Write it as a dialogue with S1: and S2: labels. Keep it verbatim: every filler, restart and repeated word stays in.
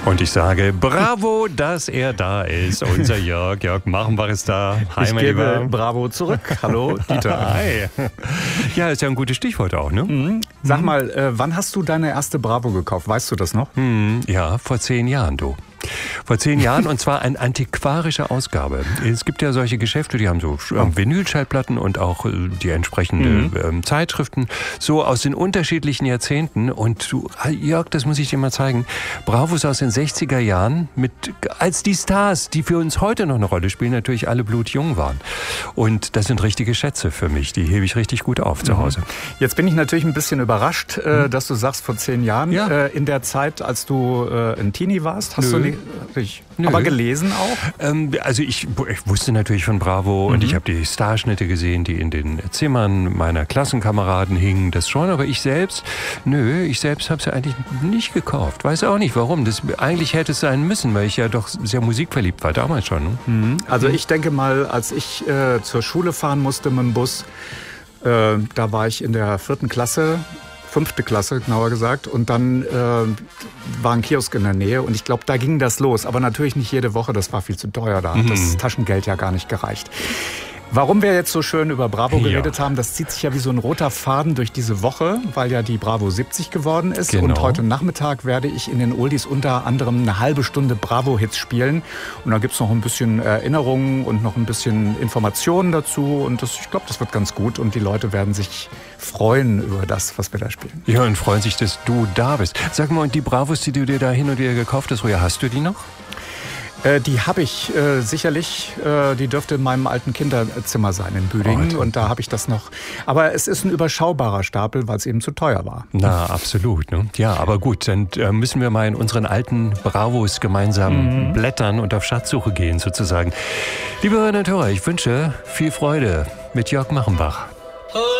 S1: Und ich sage, bravo, dass er da ist. Unser Jörg. Jörg Machenbach ist da.
S2: Hi, ich mein gebe Lieber. Bravo zurück. Hallo, Dieter.
S1: Hi. Ja, ist ja ein gutes Stichwort auch, ne?
S2: Mhm. Sag mal, äh, wann hast du deine erste Bravo gekauft? Weißt du das noch?
S1: Mhm. Ja, vor zehn Jahren, du. Vor zehn Jahren, und zwar eine antiquarische Ausgabe. Es gibt ja solche Geschäfte, die haben so Vinylschallplatten und auch die entsprechenden mhm. Zeitschriften, so aus den unterschiedlichen Jahrzehnten. Und du, Jörg, das muss ich dir mal zeigen, Bravos aus den sechziger Jahren, mit, als die Stars, die für uns heute noch eine Rolle spielen, natürlich alle blutjung waren. Und das sind richtige Schätze für mich, die hebe ich richtig gut auf zu Hause.
S2: Jetzt bin ich natürlich ein bisschen überrascht, mhm. dass du sagst, vor zehn Jahren, ja. in der Zeit, als du ein Teenie warst, hast Nö. du Ich, aber gelesen auch?
S1: Ähm, also ich, ich wusste natürlich von Bravo mhm. und ich habe die Starschnitte gesehen, die in den Zimmern meiner Klassenkameraden hingen, das schon. Aber ich selbst, nö, ich selbst habe sie eigentlich nicht gekauft. Weiß auch nicht warum. Das, eigentlich hätte es sein müssen, weil ich ja doch sehr musikverliebt war, damals schon. Ne?
S2: Mhm. Also ich denke mal, als ich äh, zur Schule fahren musste mit dem Bus, äh, da war ich in der vierten Klasse. Fünfte Klasse, genauer gesagt. Und dann äh, war ein Kiosk in der Nähe und ich glaube, da ging das los. Aber natürlich nicht jede Woche, das war viel zu teuer. Da hat mhm. das Taschengeld ja gar nicht gereicht. Warum wir jetzt so schön über Bravo geredet ja. haben, das zieht sich ja wie so ein roter Faden durch diese Woche, weil ja die Bravo siebzig geworden ist. Genau. Und heute Nachmittag werde ich in den Oldies unter anderem eine halbe Stunde Bravo-Hits spielen. Und da gibt es noch ein bisschen Erinnerungen und noch ein bisschen Informationen dazu. Und das, ich glaube, das wird ganz gut. Und die Leute werden sich freuen über das, was wir da spielen.
S1: Ja, und freuen sich, dass du da bist. Sag mal, und die Bravos, die du dir da hin und wieder gekauft hast, woher hast du die noch?
S2: Äh, die habe ich äh, sicherlich, äh, die dürfte in meinem alten Kinderzimmer sein in Büdingen oh, und da habe ich das noch. Aber es ist ein überschaubarer Stapel, weil es eben zu teuer war.
S1: Na, absolut. Ne? Ja, aber gut, dann äh, müssen wir mal in unseren alten Bravos gemeinsam mhm. blättern und auf Schatzsuche gehen sozusagen. Liebe Hörerinnen und Hörer, ich wünsche viel Freude mit Jörg Machenbach.